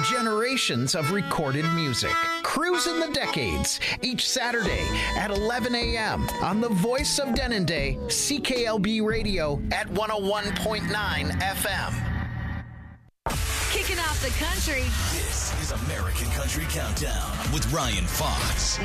Generations of recorded music. Cruising the Decades. Each Saturday at 11 a.m. on the Voice of Denendeh, CKLB Radio at 101.9 FM. Kicking off the country. This is American Country Countdown with Ryan Fox.